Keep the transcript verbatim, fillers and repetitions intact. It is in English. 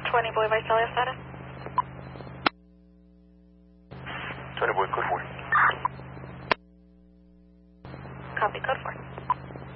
twenty Boy Visalia status. twenty Boy, code four. Copy, code four.